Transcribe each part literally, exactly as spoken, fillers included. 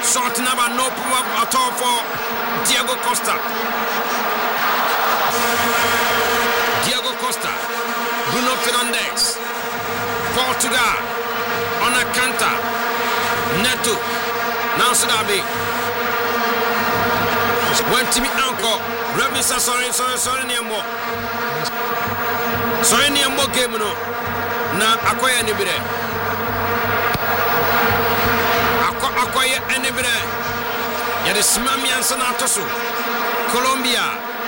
Short number, no problem at all for Diego Costa. Diego Costa, Bruno Fernandes, Portugal, on a Kanta, Neto, Nansudabi. Went to me uncle, Robinson, sorry, sorry, sorry, Niambo. Sorry, Niambo game, no. Na acquire any bit. Acquire any bit. Yet is Mami and Sanatosu, Colombia,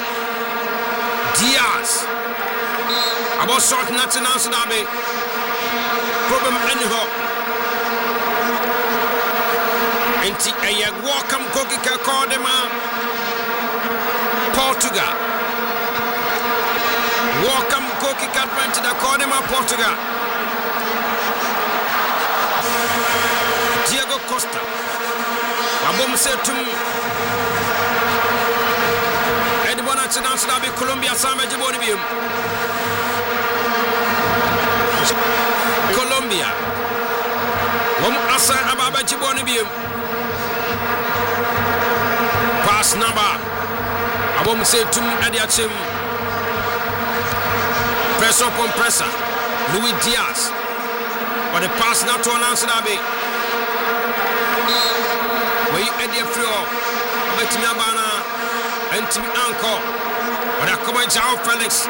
Diaz. About short national Sudabi. Problem anyhow. Enti a welcome cookie called them Portugal. Welcome cookie cat went to the Cordema Portugal. Diego Costa. Abom said to me. Edibona Sudabi Colombia Sama Jibonibium. Colombia. Wom asa ababa Jibonibium. Pass number. Abom say to me Adiachim. Press up on presser. Luis Diaz. But the pass not to announce Dabi. Where you Eddie Frio. Bet me Abana. And to me Uncle. But I come and Jao Felix.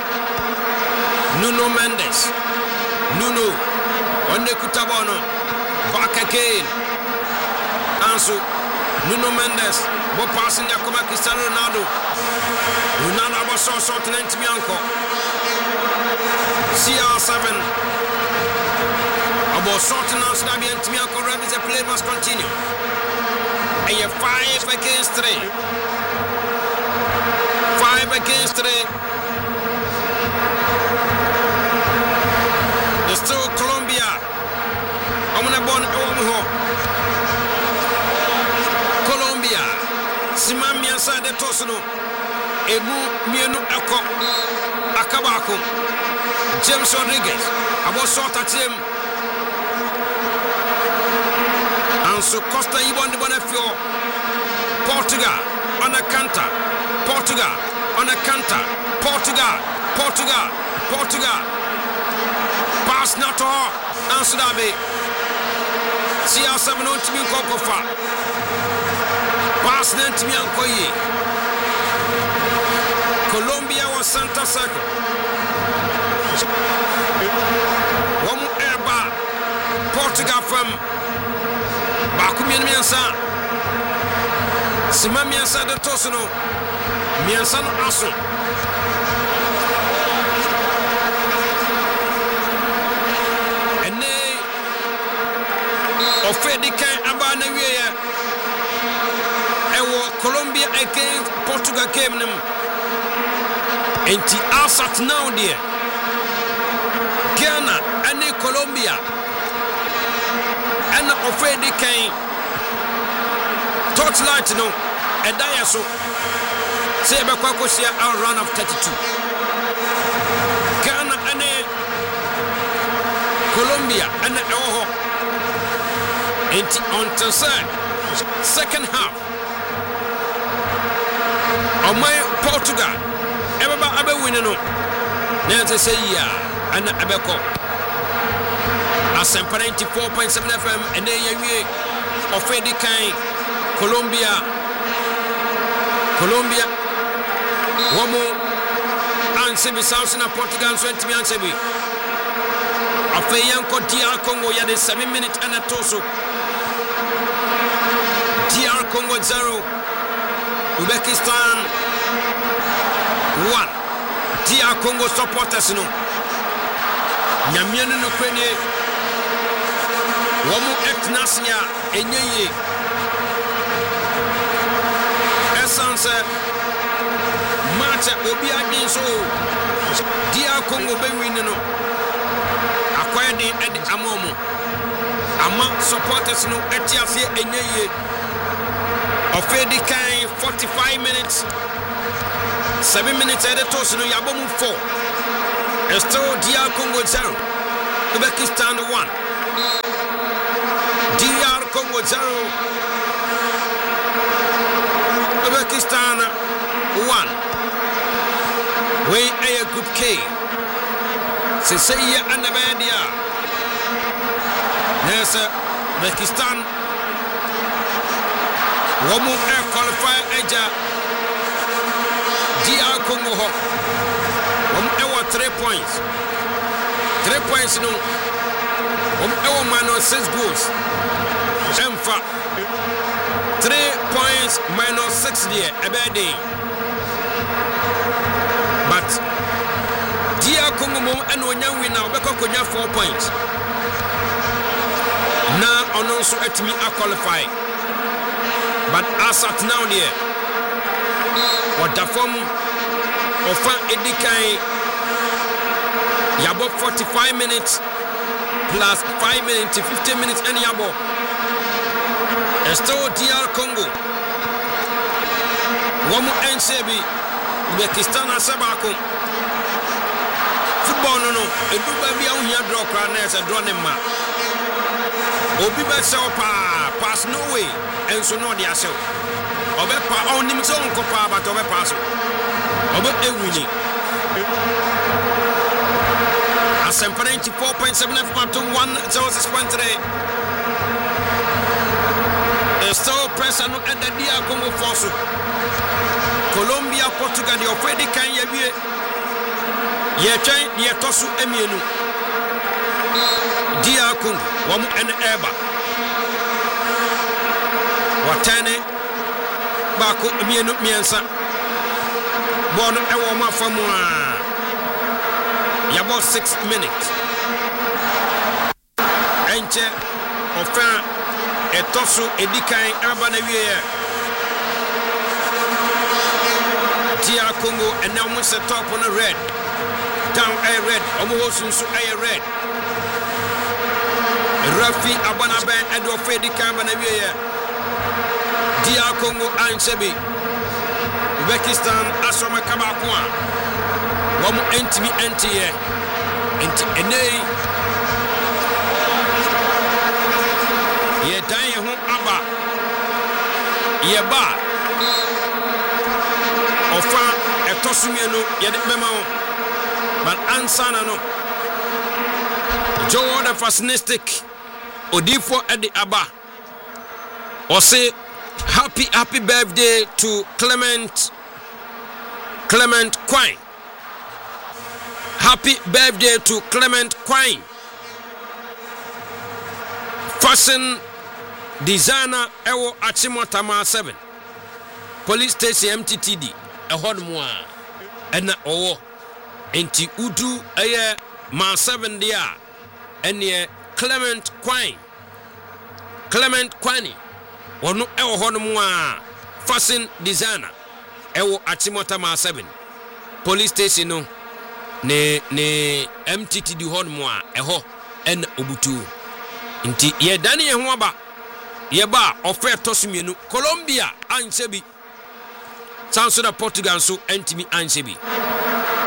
Nuno Mendes. Nuno. Onde Kutabano. Back again. Ansu. Nuno Mendes. Bo passing there come Cristiano Ronaldo. Ronaldo was so short and to me uncle. C R seven. About short and answer that and to me uncle Rebbe the play must continue. And you five against three. Five against three. There's still Colombia. I'm gonna born home. Colombia. Simami inside the Tosono. Ebu Mienu Eko Akabako. James Rodriguez. About short at him. And so Costa Ibon de Bonafio. Portugal on a canter. Portugal on a canter. Portugal. Portugal. Portugal. Pass not to her. Answer that be. C R seven on to me Kokofa. Pass then to me Ankoye. Colombia was center circle. One airbar. Portugal from Bakumian Miansa. Sima Miansa de Tosono. Miansan Aso. And they Ofedi Kan Abana Wea. Colombia against Portugal came them. And the Alsat now there. Ghana and Colombia. And Ofedi came. Torchlight no. And Dayaso. Seba Kwakosia our run of thirty-two. Ghana and Colombia and Oho. And on the second half. On my Portugal, everybody abe winning no. Nancy say yeah, and abeko. Asempa ninety-four point seven F M, and then you Ofedi Kan, Colombia, Colombia, one more, and Sebi South and Portugal twenty me and Sebi. Afeyanko D R Congo ya de seven minutes and a toso. D R Congo zero. Uzbekistan one. D R Congo supporters no. Nyamiano no kwenye. Wamu etnasia enyeye. Essence match obi adin so. D R Congo be win no. Akwaya din edi amomo. Ama supporters no etiasie enyeye. Ofedi Kan forty-five minutes. seven minutes at the toss no Yabomu four. Still D R Congo zero. Uzbekistan one. D R Congo zero. Uzbekistan one. We a group K. Sesaya and Abadia. There's Uzbekistan. One more air qualifier Eja. D R Congo. One hour three points. Three points no. One hour minus six goals. Emfa. Three points minus six there. Ebedi. But D R Congo mom and when you win now, Beko Konya four points. Now on also at me a qualify. But as at now there, what the form of Edikai Yabo forty-five minutes plus five minutes, fifteen minutes and Yabo. And still D R Congo. One more N C B. Uzbekistan Asabako. Football no no. E do ba bia wo hia draw kra na se draw ne ma. Obi ba se pa pass no way. Enso no dia se. Obe pa on nim se on ko pa but obe pass. Obe e wini. Asempa ninety-four point seven F M to one oh six point three. E still press and at the D R Congo force. Colombia, Portugal, the already can ye be ye train ye tosu emienu. D R Congo, one and eba. Watane Bako emienu miensa. Bono ewo ma famwa. Yabo six minutes. Enche ofan etosu edikan aba na wiye. D R Congo and now we set top on a red. Down a red. Almost so a red. Rafi Abanabe and Ofedi Kambanavia. D R Congo and Sebi. Uzbekistan Asoma Kabakwa. One entity anti anti ene. Ye dying home Abba. Ye ba. Ofa etosumienu yede mema but ansana no Joe the fascistic odifo edi aba or say happy happy birthday to Clement Clement Quine. Happy birthday to Clement Quine. Fashion designer ewo Achimotama seven. Police station M T T D. A hot moi and oh, enti udu aye ma seven dia and ye Clement Quine. Clement Quine. Or no ewo hot moi fashion designer. Ewo Achimota ma seven. Police station no ne ne M T T D hot moi eho en obutu. Inti ye dani ye huaba ye ba ofe tosumienu Colombia ansebi. Sanso da Portugal so entimi ansebi.